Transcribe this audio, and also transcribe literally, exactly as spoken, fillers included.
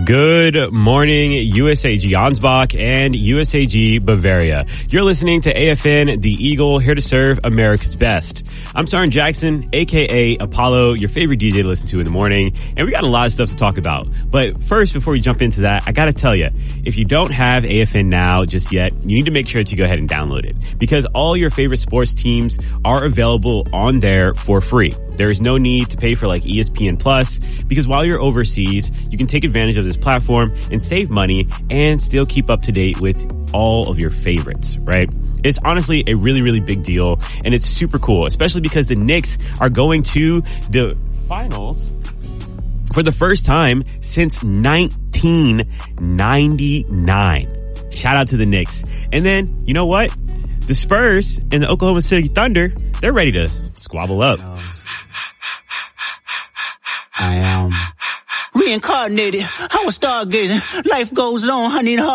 Good morning, U S A G Ansbach and U S A G Bavaria. You're listening to A F N, the Eagle, here to serve America's best. I'm Sarin Jackson, a k a. Apollo, your favorite D J to listen to in the morning, and we got a lot of stuff to talk about. But first, before we jump into that, I gotta tell you, if you don't have A F N Now just yet, you need to make sure that you go ahead and download it, because all your favorite sports teams are available on there for free. There is no need to pay for like E S P N Plus, because while you're overseas, you can take advantage of this platform and save money and still keep up to date with all of your favorites, right? It's honestly a really, really big deal, and it's super cool, especially because the Knicks are going to the finals for the first time since nineteen ninety-nine. Shout out to the Knicks. And then, you know what? The Spurs and the Oklahoma City Thunder, they're ready to squabble up. I am reincarnated. I was stargazing. Life goes on. I need a heart.